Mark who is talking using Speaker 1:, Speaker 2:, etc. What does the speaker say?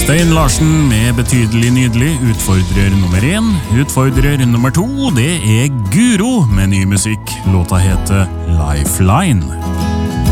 Speaker 1: Stein Larsen med Betydelig nydelig, utfordrer nummer 1. Utfordrer nummer 2, det er Guro med ny musikk. Låta heter Lifeline.